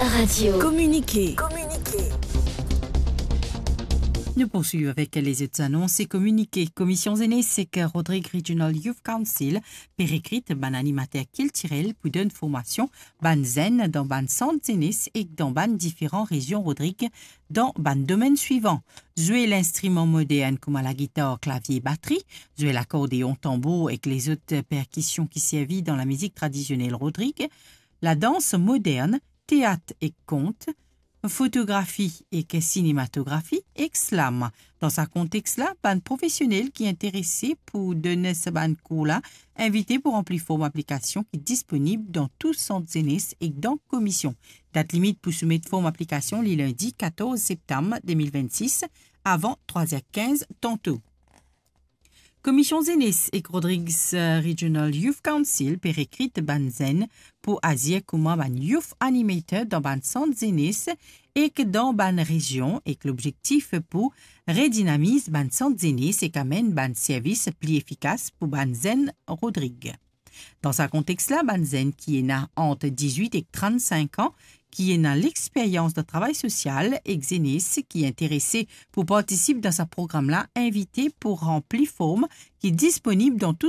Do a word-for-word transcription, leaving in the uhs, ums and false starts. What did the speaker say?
Radio. Communiquer. Communiquer. Nous poursuivons avec les autres annonces et communiqués. Commission Zénès, c'est que Rodrigue Regional Youth Council, pérécrite ban animateur culturel pour donner formation ban zen dans ban centre Zénès et dans ban différentes régions Rodrigue dans ban domaine suivant. Jouer l'instrument moderne comme la guitare, clavier, batterie, jouer l'accordéon, tambour et les autres percussions qui servent dans la musique traditionnelle Rodrigue, la danse moderne, théâtre et conte, photographie et cinématographie et slam. Dans ce contexte-là, ban professionnel qui est intéressé pour donner ce ban cours-là, invité pour remplir forme application qui est disponible dans tout centre Zénès et dans commission. Date limite pour soumettre forme application le lundi quatorze septembre deux mille vingt-six avant trois heures quinze tantôt. Commission Zénès et Rodrigues Regional Youth Council pérécrite ban zen pour Asie comme ban youth animator dans ban centre Zénès et que dans ban région et que l'objectif pour redynamiser ban centre Zénès et qu'amène ban service plus efficace pour ban zen Rodrigue. Dans ce contexte-là, ban zen qui est né entre dix-huit et trente-cinq ans, qui est dans l'expérience de travail social et Zénès qui est intéressé pour participer dans ce programme-là, invité pour remplir forme qui est disponible dans tout